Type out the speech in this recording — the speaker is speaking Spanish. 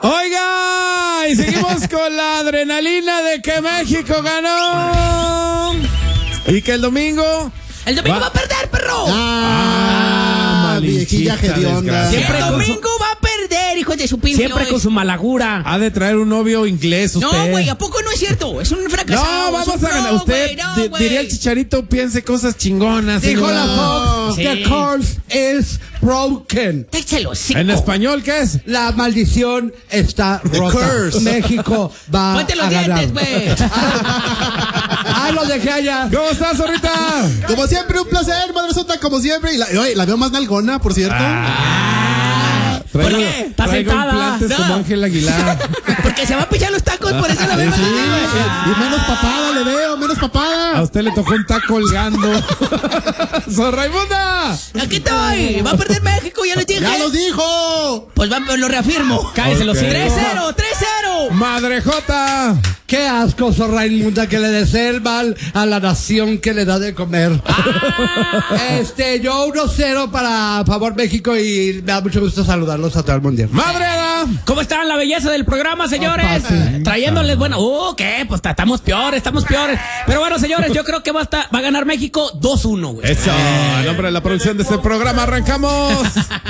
Oiga, y seguimos con la adrenalina de que México ganó. Y que el domingo... El domingo va a perder, perro. Viejilla hedionda. Siempre el domingo va a perder, hijo de su pinche. Siempre con su malagura. Ha de traer un novio inglés usted. No, güey, ¿a poco no es cierto? Es un fracasado. No, vamos a ganar. Usted diría el Chicharito, piense cosas chingonas. Dijo señora. la Fox, Sí. the curse is broken. Échalo, sí. En español, ¿qué es? La maldición está rota. curse. México va Ponte los a ganar. dientes, güey. Lo dejé allá. ¿Cómo estás, zorrita? Como siempre, un placer, Madre Santa, como siempre. Y la veo más nalgona, por cierto. ¿Por qué? Está Traigo sentada. implantes No. como Ángel Aguilar. Porque se va a pichar los tacos, por eso la veo. Sí, y menos papada le veo, menos A papada. usted le tocó un taco colgando. ¡Sor Raimunda! Aquí estoy. Va a perder México, ya lo dije. ¡Ya los dijo! Pues lo reafirmo. Cállese los Ok. 3-0, 3-0. ¡Madre Jota! Qué asco, Sor Raimunda, que le desee el mal a la nación que le da de comer. Yo 1-0 para favor México y me da mucho gusto saludarlos a todo el mundial. ¡Madre Ada! ¿Cómo están la belleza del programa, señores? papi. Trayéndoles, ¿qué? Pues estamos peores. Pero bueno, señores, yo creo que va a ganar México 2-1, güey. Eso, en nombre de la producción de este programa, arrancamos.